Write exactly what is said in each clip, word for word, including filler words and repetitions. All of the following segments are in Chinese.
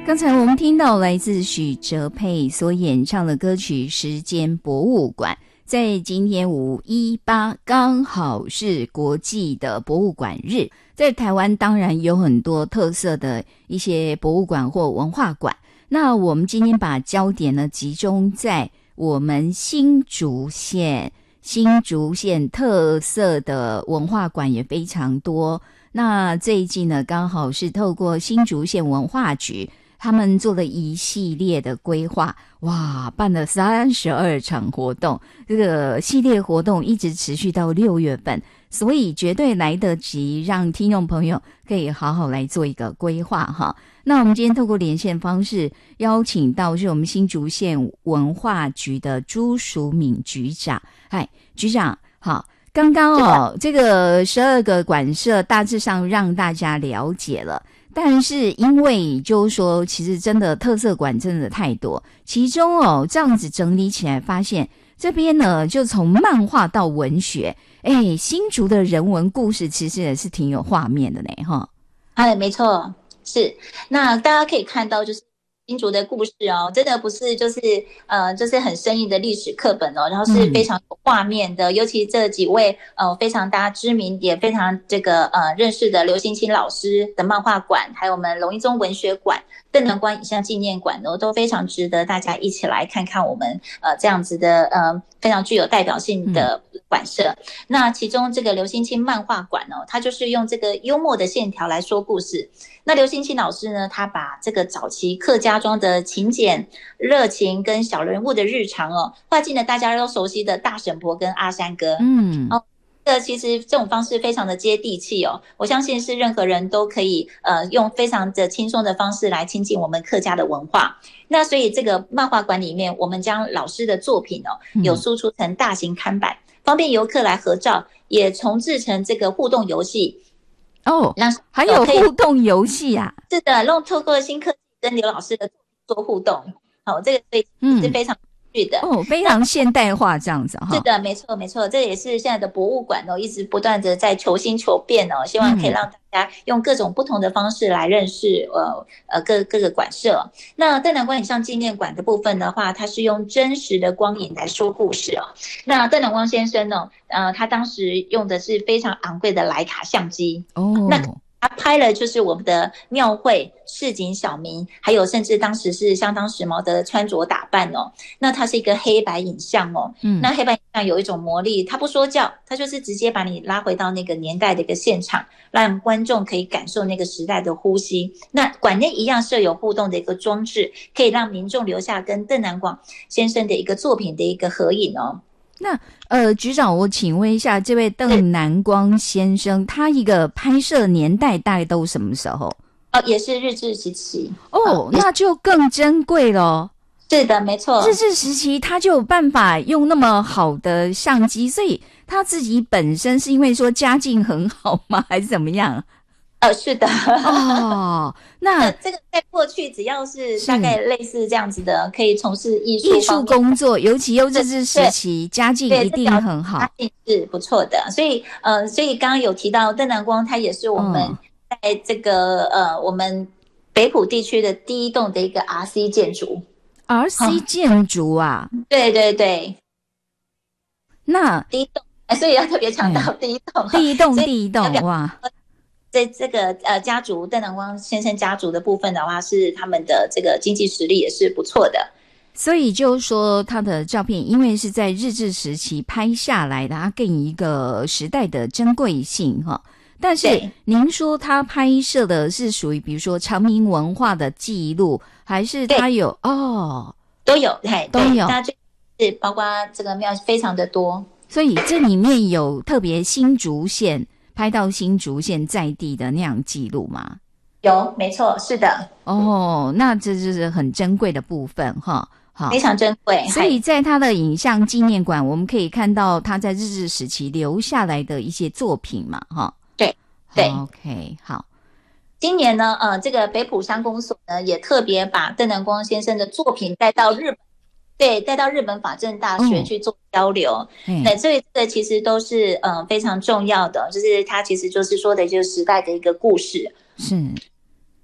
刚才我们听到来自许哲佩所演唱的歌曲《时间博物馆》。在今天五一八刚好是国际的博物馆日，在台湾当然有很多特色的一些博物馆或文化馆。那我们今天把焦点呢集中在我们新竹县，新竹县特色的文化馆也非常多。那最近呢，刚好是透过新竹县文化局，他们做了一系列的规划，哇，办了三十二场活动，这个系列活动一直持续到六月份，所以绝对来得及让听众朋友可以好好来做一个规划哈。那我们今天透过连线方式邀请到是我们新竹县文化局的朱淑敏局长。嗨，局长好。刚刚哦，这个十二个馆舍大致上让大家了解了，但是因为就是说其实真的特色馆真的太多，其中哦这样子整理起来发现这边呢就从漫画到文学，哎，新竹的人文故事其实也是挺有画面的呢哈。 哎，没错，是。那大家可以看到就是新竹的故事哦，真的不是就是呃就是很生硬的历史课本哦，然后是非常有画面的，嗯、尤其这几位呃非常大家知名也非常这个呃认识的刘兴清老师的漫画馆，还有我们龙一宗文学馆、邓南光影像纪念馆哦，都非常值得大家一起来看看我们呃这样子的呃非常具有代表性的馆舍。嗯、那其中这个刘兴清漫画馆哦，它就是用这个幽默的线条来说故事。那刘兴清老师呢，他把这个早期客家庄的勤俭、热情跟小人物的日常哦，画进了大家都熟悉的大婶婆跟阿山哥。嗯，哦，这个其实这种方式非常的接地气哦，我相信是任何人都可以呃用非常的轻松的方式来亲近我们客家的文化。那所以这个漫画馆里面，我们将老师的作品哦，有输出成大型看板，方便游客来合照，也重制成这个互动游戏。 哦，还有互动游戏啊！ 是的，用透过新科技跟刘老师的做互动，好，这个所以是非常有趣的、 嗯、哦，非常现代化这样子哈。 是的，没错没错，这也是现在的博物馆哦，一直不断的在求新求变哦，希望可以让大家用各种不同的方式来认识呃呃各各个馆舍。那邓南光影像纪念馆的部分的话，它是用真实的光影来说故事哦。那邓南光先生呢，呃，他当时用的是非常昂贵的徕卡相机哦，那他拍了就是我们的庙会、市井小民，还有甚至当时是相当时髦的穿着打扮哦。那它是一个黑白影像哦，嗯，那黑白影像有一种魔力，它不说教，它就是直接把你拉回到那个年代的一个现场，让观众可以感受那个时代的呼吸。那馆内一样设有互动的一个装置，可以让民众留下跟邓南光先生的一个作品的一个合影哦。 那呃，局长，我请问一下，这位邓南光先生，他一个拍摄年代大概都什么时候？ 哦，也是日治时期哦，那就更珍贵咯。 是的，没错， 日治时期他就有办法用那么好的相机，所以他自己本身是因为说家境很好吗，还是怎么样？ 呃，是的哦，那这个在过去只要是大概类似这样子的，可以从事艺术艺术工作，尤其又日治时期，家境一定很好， 家境是不错的。所以，呃，所以刚刚有提到邓南光，他也是我们在这个、哦、呃我们北埔地区的第一栋的一个 R C 建筑。 R C 建筑啊？ 嗯、对对对。 那第一栋，所以要特别强调第一栋、 嗯，第一栋，第一栋，哇！ 在这个呃家族邓南光先生家族的部分的话，是他们的这个经济实力也是不错的， 所以就是说他的照片因为是在日治时期拍下来的，它更一个时代的珍贵性哈。但是您说他拍摄的是属于比如说长明文化的记录，还是他有哦都有，嘿都有， 那就是包括这个庙非常的多， 所以这里面有特别新竹县。拍到新竹县在地的那样记录吗？ 有，没错，是的。 哦，那这就是很珍贵的部分哈， 好，非常珍贵。 所以在他的影像纪念馆，我们可以看到他在日治时期留下来的一些作品嘛，哈。 对对 ，OK， 好。 今年呢，呃，这个北埔商工所呢，也特别把邓南光先生的作品带到日本。对，带到日本法政大学去做交流，嗯，那所以这个其实都是嗯、呃、非常重要的，就是它其实就是说的就是时代的一个故事。 是。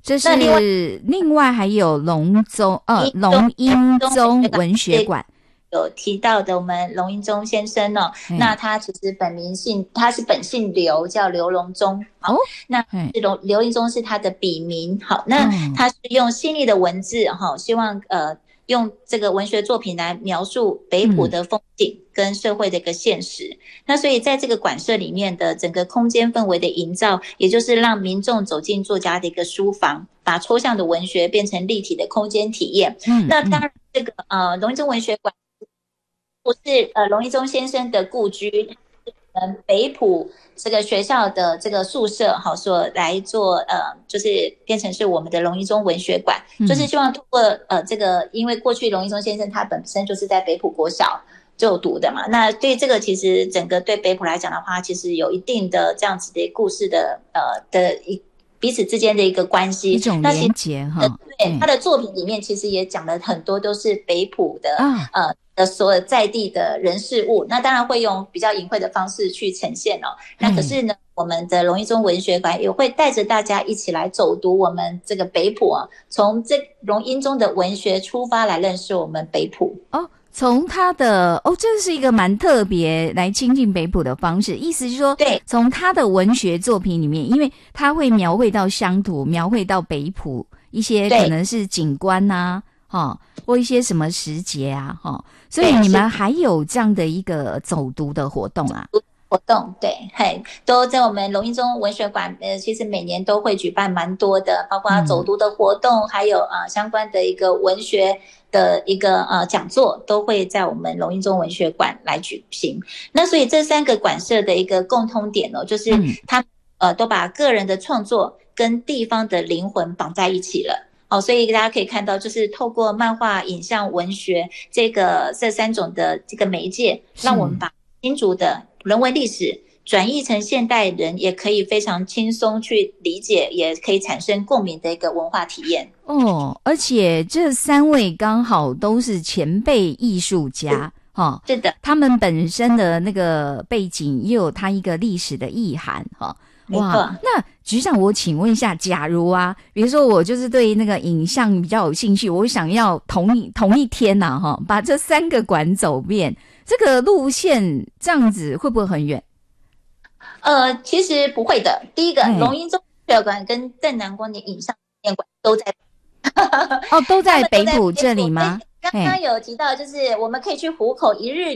这是另外, 另外还有龙宗呃龙英宗文学馆有提到的我们龙英宗先生哦，那他其实本名姓他是本姓刘，叫刘荣宗。好，那刘刘英宗是他的笔名。好，那他是用细腻的文字哈，希望呃用这个文学作品来描述北埔的风景跟社会的一个现实、嗯、那所以在这个馆舍里面的整个空间氛围的营造，也就是让民众走进作家的一个书房，把抽象的文学变成立体的空间体验。嗯，那当然这个呃龙一中文学馆不是呃龙一中先生的故居，嗯，北埔这个学校的这个宿舍好所来做呃，就是变成是我们的龙一中文学馆、嗯、就是希望通过呃这个，因为过去龙一中先生他本身就是在北埔国小就读的嘛，那对这个其实整个对北埔来讲的话，其实有一定的这样子的故事的呃的一彼此之间的一个关系， 一种连结哈。 对，他的作品里面其实也讲了很多都是北埔的、啊、呃的所有在地的人事物，那当然会用比较隐晦的方式去呈现哦。那可是呢，嗯、我们的龙一中文学馆也会带着大家一起来走读我们这个北埔啊，从这龙一中的文学出发来认识我们北埔哦。从他的哦，这是一个蛮特别来亲近北埔的方式，意思是说， 对， 从他的文学作品里面，因为他会描绘到乡土，描绘到北埔一些可能是景观呐、啊，哈，或一些什么时节啊，哈，所以你们还有这样的一个走读的活动啊。 活动对，嘿，都在我们龙一中文学馆，呃，其实每年都会举办蛮多的，包括走读的活动，嗯、还有呃相关的一个文学的一个呃讲座，都会在我们龙一中文学馆来举行。那所以这三个馆舍的一个共通点哦，就是他、嗯、呃都把个人的创作跟地方的灵魂绑在一起了。哦，所以大家可以看到，就是透过漫画、影像、文学这个这三种的这个媒介，让我们把新竹的人文历史转译成现代人也可以非常轻松去理解，也可以产生共鸣的一个文化体验哦。而且这三位刚好都是前辈艺术家，哈， 是的， 他们本身的那个背景也有他一个历史的意涵，哈。哇，那局长，我请问一下，假如啊，比如说我就是对那个影像比较有兴趣，我想要同一同一天呐、啊，哈，把这三个馆走遍，这个路线这样子会不会很远？ 呃，其实不会的。第一个，龙一中文学馆跟邓南光的影像纪念馆都在哦，都在北埔这里吗？ 刚刚有提到，就是我们可以去湖口一日